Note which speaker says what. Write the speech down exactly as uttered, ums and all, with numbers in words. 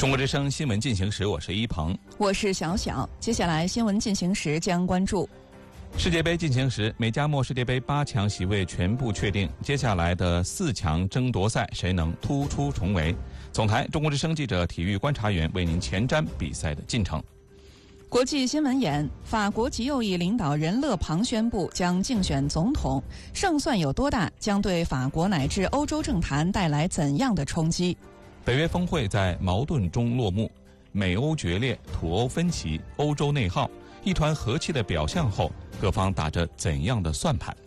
Speaker 1: 中国之声新闻进行时，我是一鹏，
Speaker 2: 我是小小。接下来新闻进行时将关注
Speaker 1: 世界杯进行时，美加墨世界杯八强席位全部确定，接下来的四强争夺赛谁能突出重围？总台中国之声记者、体育观察员为您前瞻比赛的进程。
Speaker 2: 国际新闻眼：法国极右翼领导人勒庞宣布将竞选总统，胜算有多大？将对法国乃至欧洲政坛带来怎样的冲击？
Speaker 1: 北约峰会在矛盾中落幕，美欧决裂，土欧分歧，欧洲内耗，一团和气的表象后，各方打着怎样的算盘？